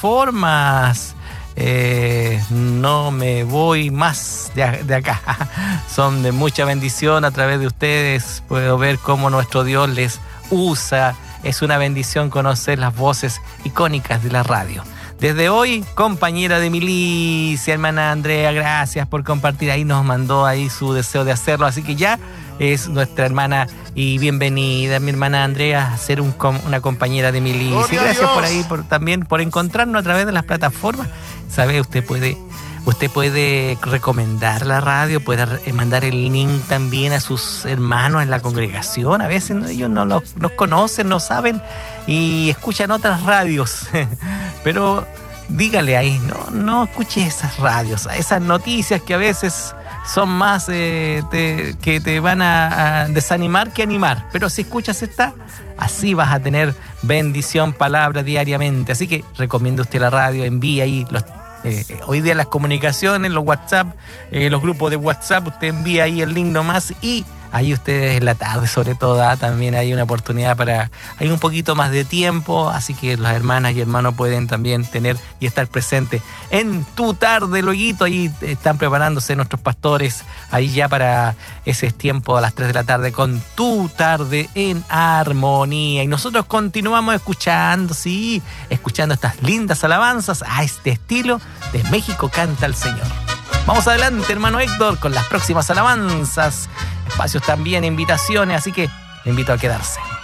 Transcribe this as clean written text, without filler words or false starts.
plataformas. No me voy más de acá. Son de mucha bendición a través de ustedes. Puedo ver cómo nuestro Dios les usa. Es una bendición conocer las voces icónicas de la radio. Desde hoy, compañera de milicia, hermana Andrea, gracias por compartir. Ahí nos mandó ahí su deseo de hacerlo, así que ya es nuestra hermana y bienvenida, mi hermana Andrea, a ser una compañera de milicia. Y gracias por ahí, también por encontrarnos a través de las plataformas. ¿Sabe? Usted puede recomendar la radio, puede mandar el link también a sus hermanos en la congregación. A veces ellos no los conocen, no saben y escuchan otras radios. Pero dígale ahí, no escuche esas radios, esas noticias que a veces son más que te van a desanimar que animar. Pero si escuchas así vas a tener bendición, palabra diariamente. Así que recomienda usted la radio, envíe ahí hoy día las comunicaciones, los WhatsApp, los grupos de WhatsApp, usted envía ahí el link nomás y ahí ustedes en la tarde sobre todo también hay una oportunidad hay un poquito más de tiempo, así que las hermanas y hermanos pueden también tener y estar presentes en tu tarde, lueguito. Ahí están preparándose nuestros pastores ahí ya para ese tiempo a las 3 de la tarde con tu tarde en armonía. Y nosotros continuamos escuchando estas lindas alabanzas a este estilo de México canta el Señor. Vamos adelante, hermano Héctor, con las próximas alabanzas, espacios también, invitaciones, así que le invito a quedarse.